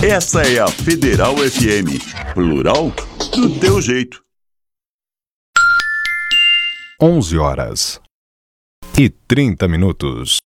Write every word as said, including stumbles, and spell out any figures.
Essa é a Federal F M. Plural do teu jeito. onze horas e trinta minutos.